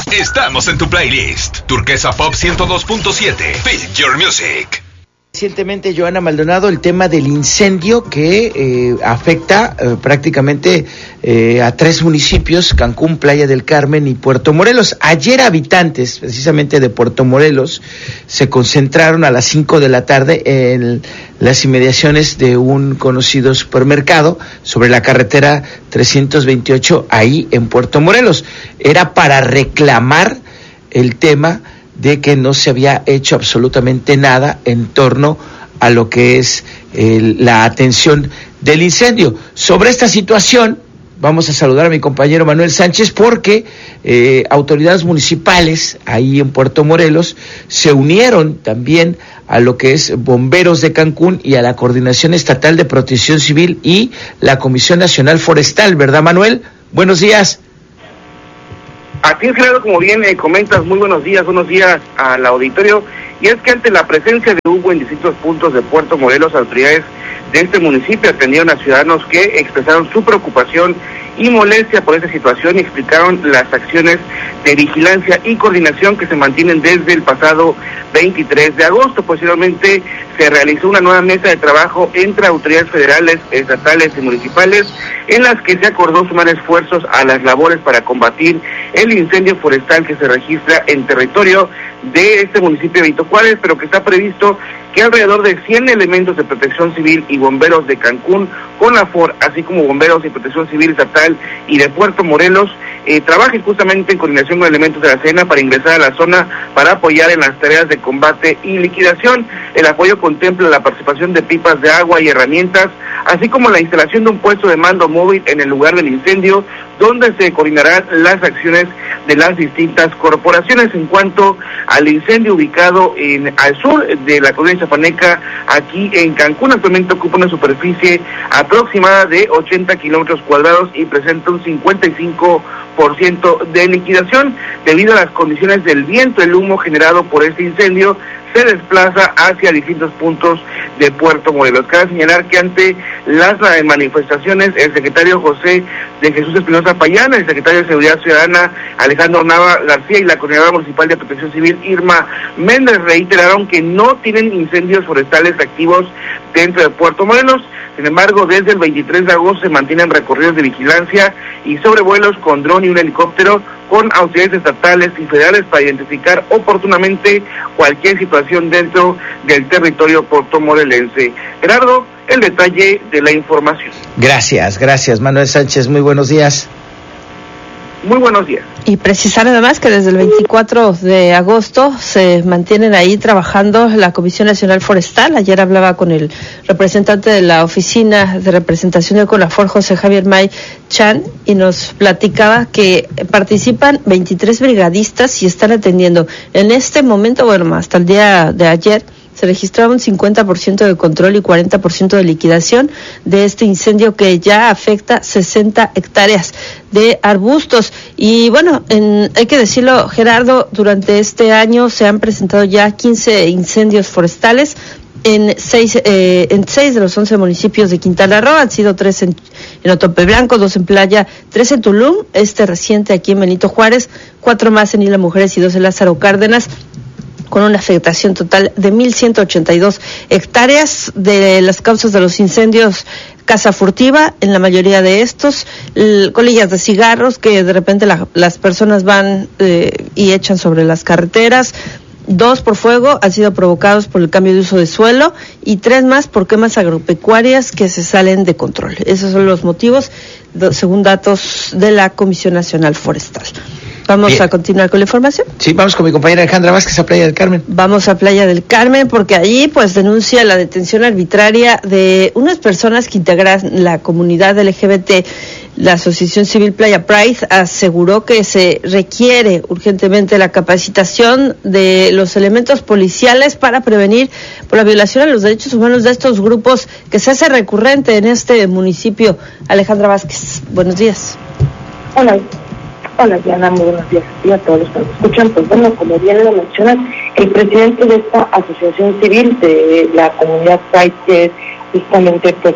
Estamos en tu playlist. Turquesa Pop 102.7. Feel your music. Recientemente, Joana Maldonado, el tema del incendio que afecta prácticamente a 3 municipios, Cancún, Playa del Carmen y Puerto Morelos. Ayer habitantes precisamente de Puerto Morelos se concentraron a las 5 de la tarde en las inmediaciones de un conocido supermercado sobre la carretera 328 ahí en Puerto Morelos. Era para reclamar el tema de que no se había hecho absolutamente nada en torno a lo que es la atención del incendio. Sobre esta situación, vamos a saludar a mi compañero Manuel Sánchez porque autoridades municipales ahí en Puerto Morelos se unieron también a lo que es Bomberos de Cancún y a la Coordinación Estatal de Protección Civil y la Comisión Nacional Forestal, ¿verdad, Manuel? Buenos días. Así es, Gerardo, como bien comentas, muy buenos días al auditorio. Y es que ante la presencia de Hugo en distintos puntos de Puerto Morelos, autoridades de este municipio atendieron a ciudadanos que expresaron su preocupación y molestia por esta situación y explicaron las acciones de vigilancia y coordinación que se mantienen desde el pasado 23 de agosto. Posteriormente se realizó una nueva mesa de trabajo entre autoridades federales, estatales y municipales en las que se acordó sumar esfuerzos a las labores para combatir el incendio forestal que se registra en territorio de este municipio de Benito Juárez, pero que está previsto que alrededor de 100 elementos de protección civil y bomberos de Cancún, CONAFOR, así como bomberos y protección civil estatal y de Puerto Morelos, trabajen justamente en coordinación con elementos de la SENA para ingresar a la zona para apoyar en las tareas de combate y liquidación. El apoyo contempla la participación de pipas de agua y herramientas, así como la instalación de un puesto de mando móvil en el lugar del incendio, donde se coordinarán las acciones de las distintas corporaciones. En cuanto al incendio ubicado al sur de la colonia Chapaneca, aquí en Cancún, actualmente ocupa una superficie aproximada de 80 kilómetros cuadrados y presenta un 55% de liquidación. Debido a las condiciones del viento, el humo generado por este incendio se desplaza hacia distintos puntos de Puerto Morelos. Cabe señalar que ante las manifestaciones, el secretario José de Jesús Espinosa Payán, el secretario de Seguridad Ciudadana Alejandro Nava García y la coordinadora municipal de Protección Civil Irma Méndez reiteraron que no tienen incendios forestales activos dentro de Puerto Morelos. Sin embargo, desde el 23 de agosto se mantienen recorridos de vigilancia y sobrevuelos con dron y un helicóptero con autoridades estatales y federales para identificar oportunamente cualquier situación dentro del territorio puertomorelense. Gerardo, el detalle de la información. Gracias, Manuel Sánchez, muy buenos días. Muy buenos días. Y precisar además que desde el 24 de agosto se mantienen ahí trabajando la Comisión Nacional Forestal. Ayer hablaba con el representante de la Oficina de Representación de CONAFOR, José Javier May Chan, y nos platicaba que participan 23 brigadistas y están atendiendo. En este momento, bueno, hasta el día de ayer, se registraba un 50% de control y 40% de liquidación de este incendio que ya afecta 60 hectáreas de arbustos. Y bueno, hay que decirlo, Gerardo, durante este año se han presentado ya 15 incendios forestales en 6 de los 11 municipios de Quintana Roo. Han sido 3 en Otope Blanco, 2 en Playa, 3 en Tulum, reciente aquí en Benito Juárez, 4 más en Isla Mujeres y 2 en Lázaro Cárdenas, con una afectación total de 1,182 hectáreas. De las causas de los incendios, caza furtiva, en la mayoría de estos, colillas de cigarros que de repente las personas van y echan sobre las carreteras. 2 por fuego han sido provocados por el cambio de uso de suelo y 3 más por quemas agropecuarias que se salen de control. Esos son los motivos, según datos de la Comisión Nacional Forestal. Vamos Bien. A continuar con la información. Sí, vamos con mi compañera Alejandra Vázquez a Playa del Carmen. Vamos a Playa del Carmen porque allí pues denuncia la detención arbitraria de unas personas que integran la comunidad LGBT. La Asociación Civil Playa Pride aseguró que se requiere urgentemente la capacitación de los elementos policiales para prevenir por la violación a los derechos humanos de estos grupos que se hace recurrente en este municipio. Alejandra Vázquez, buenos días. Hola Diana, muy buenos días y a todos los que nos escuchan. Pues bueno, como bien lo mencionan, el presidente de esta asociación civil de la comunidad Pride, que es justamente pues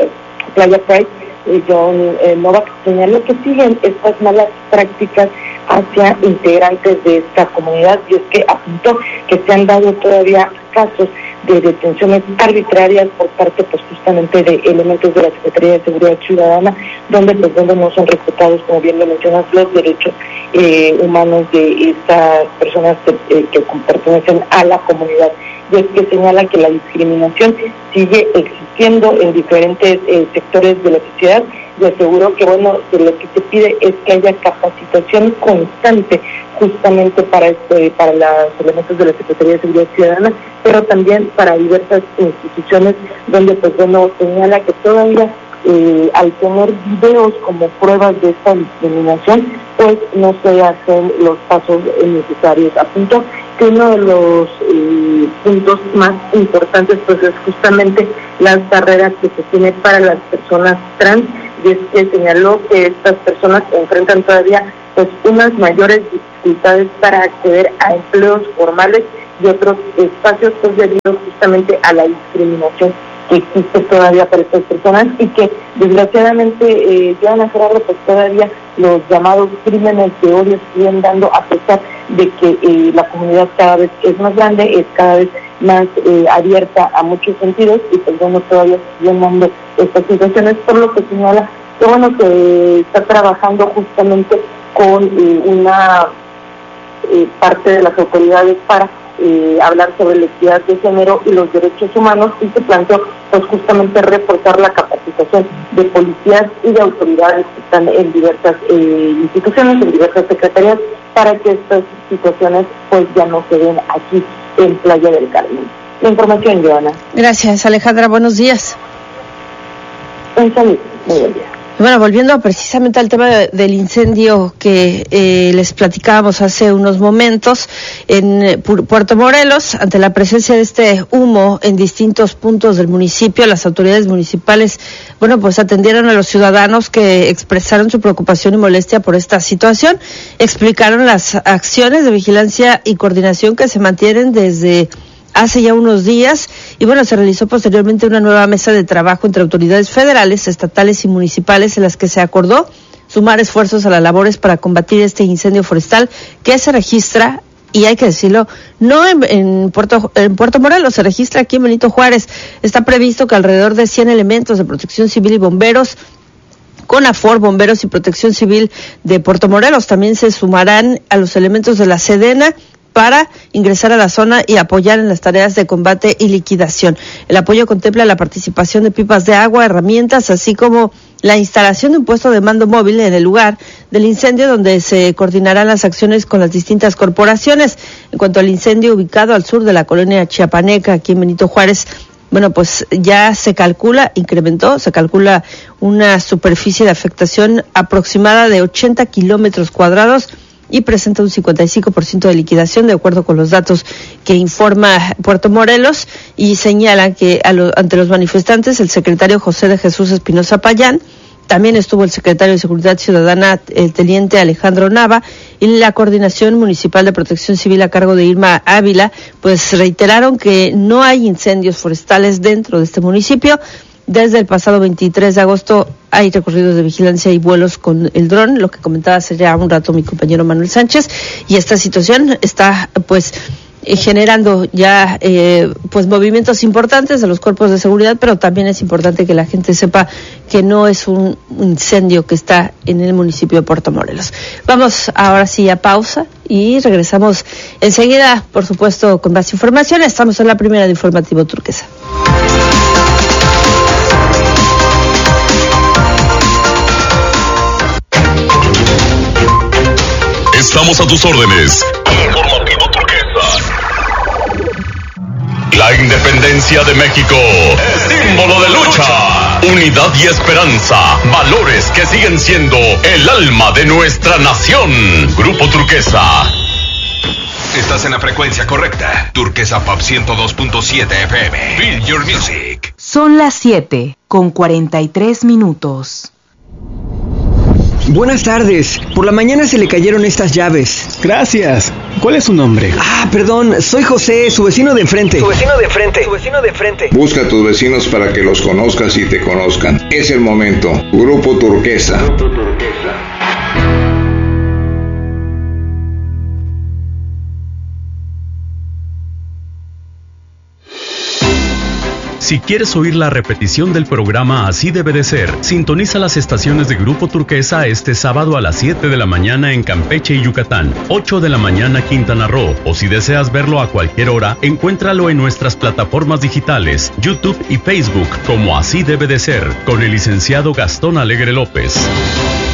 Playa Pride, John Novak, señaló que siguen estas malas prácticas hacia integrantes de esta comunidad, y es que apuntó que se han dado todavía casos de detenciones arbitrarias por parte pues justamente de elementos de la Secretaría de Seguridad Ciudadana, donde no son respetados, como bien lo mencionas, los derechos humanos de estas personas que pertenecen a la comunidad. Y es que señala que la discriminación sigue existiendo en diferentes sectores de la sociedad, y aseguró que que lo que se pide es que haya capacitación constante justamente para los elementos de la Secretaría de Seguridad Ciudadana, pero también para diversas instituciones donde señala que todavía al tener videos como pruebas de esta discriminación, pues no se hacen los pasos necesarios. Apuntó que uno de los puntos más importantes pues es justamente las barreras que se tiene para las personas trans, y es que señaló que estas personas enfrentan todavía pues unas mayores dificultades para acceder a empleos formales y otros espacios, pues debido justamente a la discriminación que existe todavía para estas personas, y que desgraciadamente Joana Gerardo, pues todavía los llamados crímenes de odio siguen dando, a pesar de que la comunidad cada vez es más grande, es cada vez más abierta a muchos sentidos, y pues todavía siguen dando estas situaciones, por lo que señala que está trabajando justamente con una parte de las autoridades para hablar sobre la equidad de género y los derechos humanos, y se planteó pues justamente reforzar la capacitación de policías y de autoridades que están en diversas instituciones, en diversas secretarías, para que estas situaciones pues ya no se den aquí en Playa del Carmen. La información, Joana. Gracias, Alejandra, buenos días. Un saludo, muy buen día. Bueno, volviendo precisamente al tema del incendio que les platicábamos hace unos momentos en Puerto Morelos, ante la presencia de este humo en distintos puntos del municipio, las autoridades municipales, pues atendieron a los ciudadanos que expresaron su preocupación y molestia por esta situación, explicaron las acciones de vigilancia y coordinación que se mantienen desde hace ya unos días, y se realizó posteriormente una nueva mesa de trabajo entre autoridades federales, estatales y municipales, en las que se acordó sumar esfuerzos a las labores para combatir este incendio forestal que se registra, y hay que decirlo, no en Puerto Morelos, se registra aquí en Benito Juárez. Está previsto que alrededor de 100 elementos de Protección Civil y bomberos, CONAFOR, Bomberos y Protección Civil de Puerto Morelos, también se sumarán a los elementos de la Sedena para ingresar a la zona y apoyar en las tareas de combate y liquidación. El apoyo contempla la participación de pipas de agua, herramientas, así como la instalación de un puesto de mando móvil en el lugar del incendio, donde se coordinarán las acciones con las distintas corporaciones. En cuanto al incendio ubicado al sur de la colonia Chiapaneca, aquí en Benito Juárez, ya se calcula una superficie de afectación aproximada de 80 kilómetros cuadrados, y presenta un 55% de liquidación, de acuerdo con los datos que informa Puerto Morelos, y señalan que ante los manifestantes el secretario José de Jesús Espinosa Payán, también estuvo el secretario de Seguridad Ciudadana, el teniente Alejandro Nava, y la Coordinación Municipal de Protección Civil a cargo de Irma Ávila, pues reiteraron que no hay incendios forestales dentro de este municipio. Desde el pasado 23 de agosto hay recorridos de vigilancia y vuelos con el dron, lo que comentaba hace ya un rato mi compañero Manuel Sánchez, y esta situación está generando ya movimientos importantes de los cuerpos de seguridad, pero también es importante que la gente sepa que no es un incendio que está en el municipio de Puerto Morelos. Vamos ahora sí a pausa y regresamos enseguida, por supuesto, con más información. Estamos en la primera de Informativo Turquesa. Estamos a tus órdenes. Informativo Turquesa. La independencia de México es símbolo de lucha, unidad y esperanza, valores que siguen siendo el alma de nuestra nación. Grupo Turquesa. Estás en la frecuencia correcta. Turquesa Pop 102.7 FM. Feel your music. Son las 7:43. Buenas tardes. Por la mañana se le cayeron estas llaves. Gracias. ¿Cuál es su nombre? Perdón. Soy José, su vecino de enfrente. Busca a tus vecinos para que los conozcas y te conozcan. Es el momento. Grupo Turquesa. Si quieres oír la repetición del programa Así Debe de Ser, sintoniza las estaciones de Grupo Turquesa este sábado a las 7 de la mañana en Campeche y Yucatán, 8 de la mañana Quintana Roo, o si deseas verlo a cualquier hora, encuéntralo en nuestras plataformas digitales, YouTube y Facebook como Así Debe de Ser, con el licenciado Gastón Alegre López.